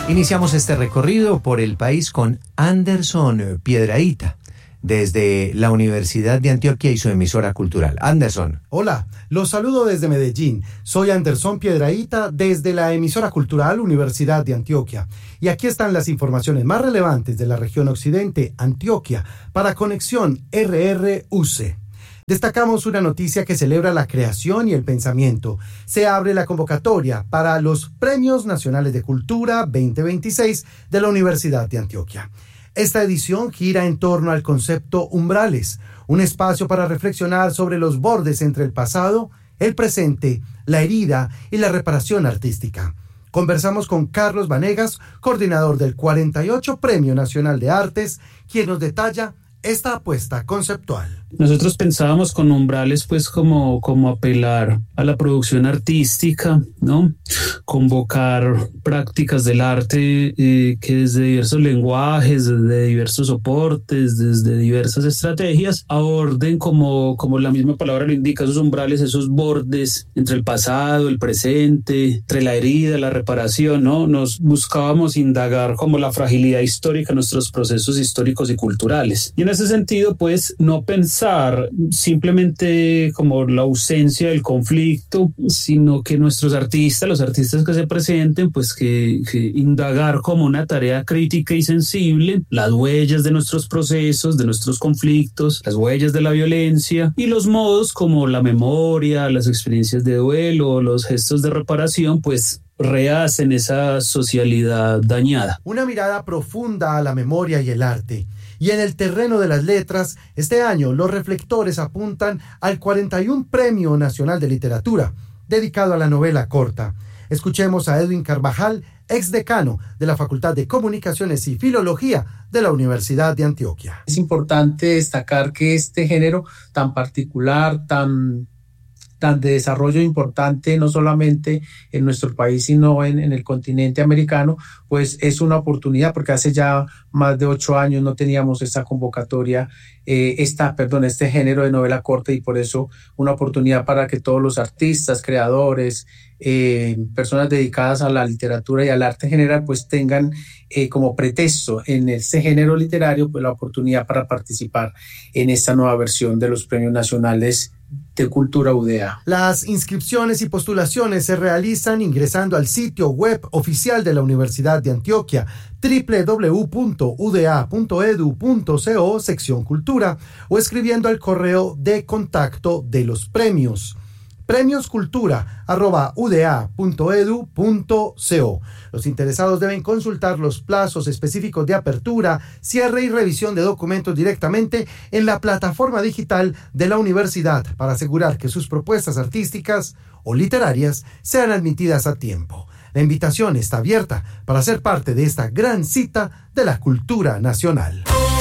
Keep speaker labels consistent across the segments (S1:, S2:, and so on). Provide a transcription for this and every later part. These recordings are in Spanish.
S1: Iniciamos este recorrido por el país con Anderson Piedrahita, desde la Universidad de Antioquia y su emisora cultural. Anderson.
S2: Hola, los saludo desde Medellín. Soy Anderson Piedrahita desde la emisora cultural Universidad de Antioquia. Y aquí están las informaciones más relevantes de la región occidente, Antioquia, para Conexión RRUC. Destacamos una noticia que celebra la creación y el pensamiento. Se abre la convocatoria para los Premios Nacionales de Cultura 2026 de la Universidad de Antioquia. Esta edición gira en torno al concepto umbrales, un espacio para reflexionar sobre los bordes entre el pasado, el presente, la herida y la reparación artística. Conversamos con Carlos Vanegas, coordinador del 48 Premio Nacional de Artes, quien nos detalla esta apuesta conceptual.
S3: Nosotros pensábamos con umbrales pues como apelar a la producción artística, ¿no? Convocar prácticas del arte que desde diversos lenguajes, desde diversos soportes, desde diversas estrategias, aborden como la misma palabra lo indica, esos umbrales, esos bordes entre el pasado, el presente, entre la herida, la reparación, ¿no? Nos buscábamos indagar como la fragilidad histórica de nuestros procesos históricos y culturales. Y en ese sentido, pues, no pensar simplemente como la ausencia del conflicto, sino que nuestros artistas, los artistas que se presenten, pues que indagar como una tarea crítica y sensible las huellas de nuestros procesos, de nuestros conflictos, las huellas de la violencia y los modos como la memoria, las experiencias de duelo, los gestos de reparación, pues rehacen esa socialidad dañada.
S2: Una mirada profunda a la memoria y el arte. Y en el terreno de las letras, este año los reflectores apuntan al 41 Premio Nacional de Literatura, dedicado a la novela corta. Escuchemos a Edwin Carvajal, exdecano de la Facultad de Comunicaciones y Filología de la Universidad de Antioquia.
S4: Es importante destacar que este género tan particular, tan de desarrollo importante, no solamente en nuestro país, sino en el continente americano, pues es una oportunidad, porque hace ya más de 8 años no teníamos esta convocatoria, este género de novela corta, y por eso una oportunidad para que todos los artistas, creadores, personas dedicadas a la literatura y al arte en general, pues tengan como pretexto en este género literario, pues la oportunidad para participar en esta nueva versión de los Premios Nacionales de Cultura UDA.
S2: Las inscripciones y postulaciones se realizan ingresando al sitio web oficial de la Universidad de Antioquia, www.uda.edu.co, sección Cultura, o escribiendo al correo de contacto de los premios, premioscultura@uda.edu.co. Los interesados deben consultar los plazos específicos de apertura, cierre y revisión de documentos directamente en la plataforma digital de la universidad para asegurar que sus propuestas artísticas o literarias sean admitidas a tiempo. La invitación está abierta para ser parte de esta gran cita de la cultura nacional.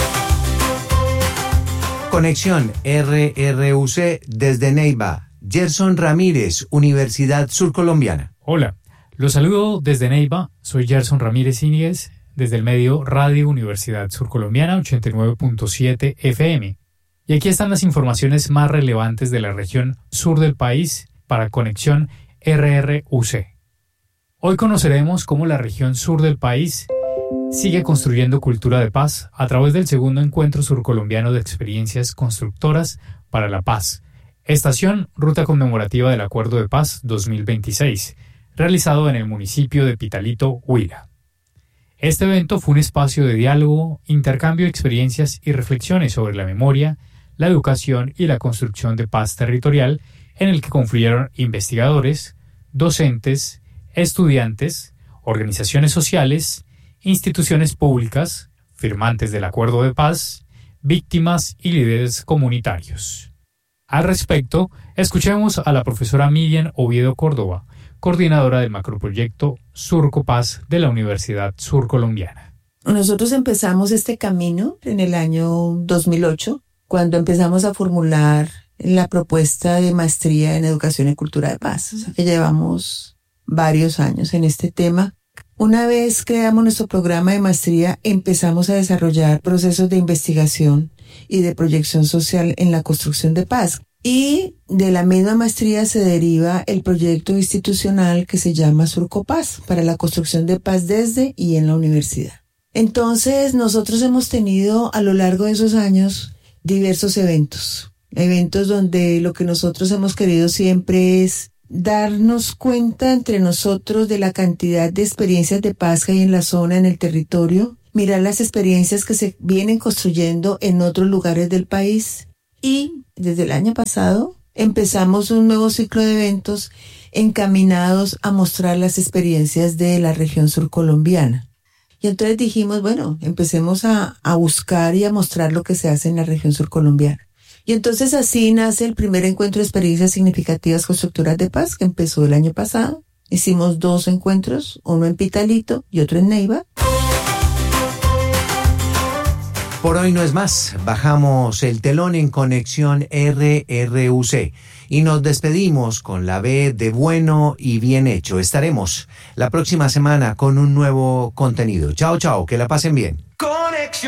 S1: Conexión RRUC desde Neiva. Gerson Ramírez, Universidad Surcolombiana.
S5: Hola, los saludo desde Neiva. Soy Gerson Ramírez Íñiguez, desde el medio Radio Universidad Surcolombiana 89.7 FM. Y aquí están las informaciones más relevantes de la región sur del país para Conexión RRUC. Hoy conoceremos cómo la región sur del país sigue construyendo cultura de paz a través del segundo encuentro surcolombiano de experiencias constructoras para la paz. Estación Ruta Conmemorativa del Acuerdo de Paz 2026, realizado en el municipio de Pitalito, Huila. Este evento fue un espacio de diálogo, intercambio de experiencias y reflexiones sobre la memoria, la educación y la construcción de paz territorial, en el que confluyeron investigadores, docentes, estudiantes, organizaciones sociales, instituciones públicas, firmantes del Acuerdo de Paz, víctimas y líderes comunitarios. Al respecto, escuchemos a la profesora Miriam Oviedo Córdoba, coordinadora del macroproyecto Surco Paz de la Universidad Surcolombiana.
S6: Nosotros empezamos este camino en el año 2008, cuando empezamos a formular la propuesta de maestría en Educación y Cultura de Paz. O sea que llevamos varios años en este tema. Una vez creamos nuestro programa de maestría, empezamos a desarrollar procesos de investigación y de proyección social en la construcción de paz. Y de la misma maestría se deriva el proyecto institucional que se llama Surcopaz, para la construcción de paz desde y en la universidad. Entonces, nosotros hemos tenido a lo largo de esos años diversos eventos donde lo que nosotros hemos querido siempre es darnos cuenta entre nosotros de la cantidad de experiencias de paz que hay en la zona, en el territorio, mirar las experiencias que se vienen construyendo en otros lugares del país. Y desde el año pasado empezamos un nuevo ciclo de eventos encaminados a mostrar las experiencias de la región surcolombiana. Y entonces dijimos, bueno, empecemos a buscar y a mostrar lo que se hace en la región surcolombiana. Y entonces así nace el primer encuentro de experiencias significativas constructoras de paz, que empezó el año pasado. Hicimos 2 encuentros, uno en Pitalito y otro en Neiva.
S1: Por hoy no es más, bajamos el telón en Conexión RRUC y nos despedimos con la B de bueno y bien hecho. Estaremos la próxima semana con un nuevo contenido. Chao, chao, que la pasen bien.